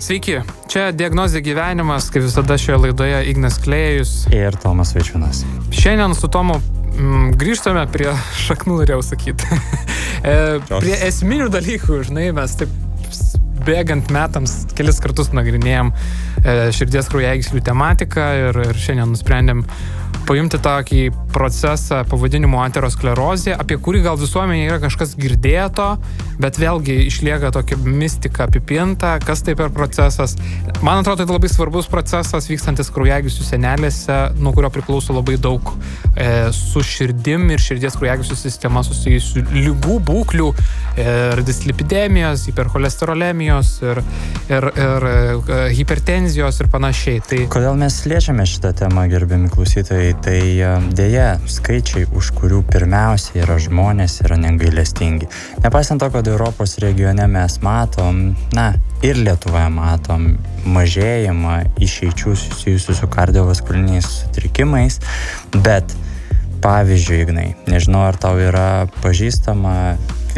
Sveiki, čia Diagnozė gyvenimas, kaip visada šioje laidoje Ignas Klėjus ir Tomas Vaičiūnas. Šiandien su Tomu grįžtame prie šaknų, norėjau sakyti. Prie esminių dalykų, žinai, mes taip bėgant metams kelis kartus nagrinėjom širdies kraujagyslių tematiką ir šiandien nusprendėm paimti tokį procesą pavadinimu aterosklerozė, apie kurį gal visuomenėje yra kažkas girdėto, bet vėlgi išlieka tokia mistika apipinta, kas tai per procesas. Man atrodo, tai labai svarbus procesas vykstantis kraujagyslių sienelėse, nuo kurio priklauso labai daug su širdim ir širdies kraujagyslių sistema susijusių ligų, būklių ir dislipidemijos, hipercholesterolemijos ir hipertenzijos ir panašiai. Tai... Kodėl mes liečiame šitą temą, gerbiami klausytojai? Tai dėja, skaičiai, už kurių pirmiausia yra žmonės, yra negailestingi. Nepaisant to, kad Europos regione mes matom, ir Lietuvoje matom mažėjimą išeičių susijusių su kardiovaskuliniais sutrikimais, bet pavyzdžiui, Ignai, nežinau, ar tau yra pažįstama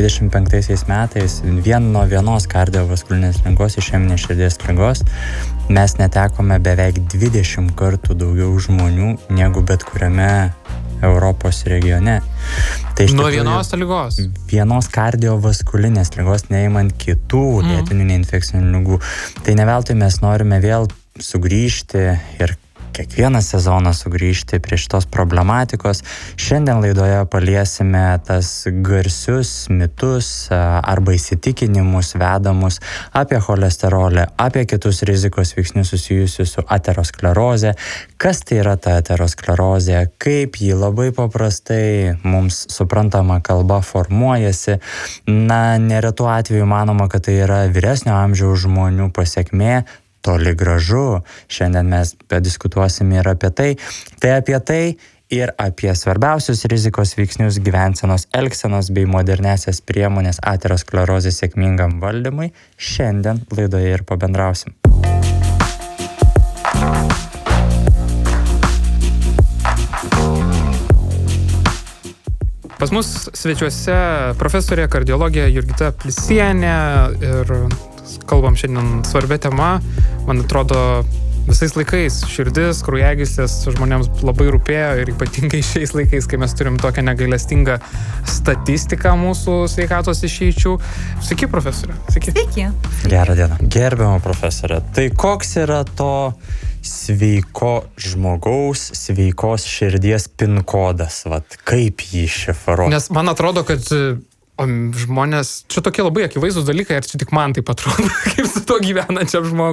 25 metais vien nuo vienos kardiovaskulinės ligos, išeminės širdies ligos, mes netekome beveik 20 kartų daugiau žmonių negu bet kuriame Europos regione. Tai nuo vienos ligos? Vienos kardiovaskulinės ligos, neimant kitų lėtinių neinfekcinių ligų. Tai ne veltui mes norime vėl sugrįžti ir kiekvieną sezoną sugrįžti prie šitos problematikos. Šiandien laidoje paliesime tas garsius mitus arba įsitikinimus vedamus apie cholesterolį, apie kitus rizikos veiksnius susijusius su ateroskleroze. Kas tai yra ta aterosklerozė, kaip ji labai paprastai mums suprantama kalba formuojasi. Neretu atveju manoma, kad tai yra vyresnio amžiaus žmonių pasekmė. Toli gražu, šiandien mes padiskutuosime ir apie tai. Tai apie tai ir apie svarbiausius rizikos veiksnius gyvensenos elgsenos bei modernesias priemonės aterosklerozės sėkmingam valdymui. Šiandien laidoje ir pabendrausim. Pas mus svečiuose profesorė kardiologė Jurgita Plisienė ir kalbam šiandien svarbia tema. Man atrodo, visais laikais širdis, kraujagyslės žmonėms labai rūpėjo ir ypatingai šiais laikais, kai mes turim tokią negailestingą statistiką mūsų sveikatos išeičių. Sveiki, profesorė. Sveiki. Gerą dieną. Gerbiama profesorė, tai koks yra to sveiko žmogaus, sveikos širdies pin kodas? Kaip jį šifruoti? Nes man atrodo, kad žmonės, čia tokie labai akivaizdūs dalykai, ar čia tik man taip atrodo, kaip su to gyvenančiam žmogui.